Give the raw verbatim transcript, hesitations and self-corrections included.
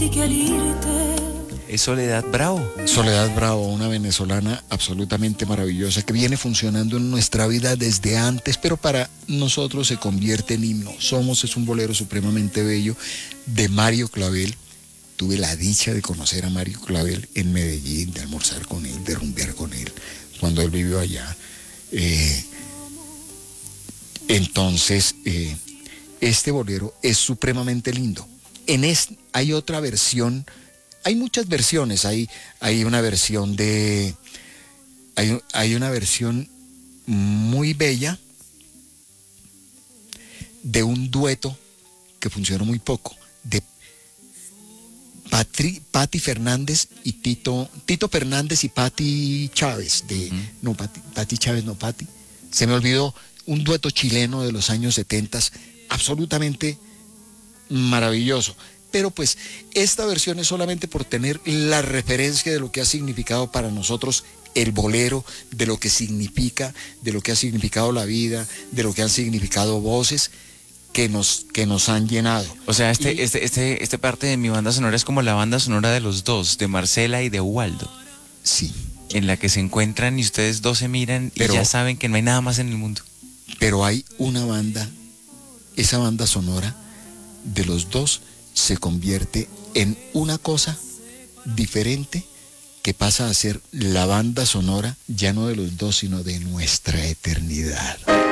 Es Soledad Bravo. Soledad Bravo, una venezolana absolutamente maravillosa que viene funcionando en nuestra vida desde antes, pero para nosotros se convierte en himno. Somos es un bolero supremamente bello de Mario Clavel. Tuve la dicha de conocer a Mario Clavel en Medellín, de almorzar con él, de rumbear con él, cuando él vivió allá. Eh, entonces, eh, este bolero es supremamente lindo. En este, hay otra versión. Hay muchas versiones, hay, hay una versión de, hay, hay una versión muy bella de un dueto que funcionó muy poco, de Patri, Pati Fernández y Tito, Tito Fernández y Pati Chávez, de, uh-huh. no, Pati, Pati Chávez, no, Pati, se me olvidó, un dueto chileno de los años setenta, absolutamente maravilloso. Pero pues esta versión es solamente por tener la referencia de lo que ha significado para nosotros el bolero, de lo que significa, de lo que ha significado la vida, de lo que han significado voces que nos, que nos han llenado. O sea, este, y, este, este, este parte de mi banda sonora es como la banda sonora de los dos, de Marcela y de Ubaldo. Sí. En la que se encuentran y ustedes dos se miran pero, y ya saben que no hay nada más en el mundo. Pero hay una banda, esa banda sonora de los dos se convierte en una cosa diferente que pasa a ser la banda sonora ya no de los dos, sino de nuestra eternidad.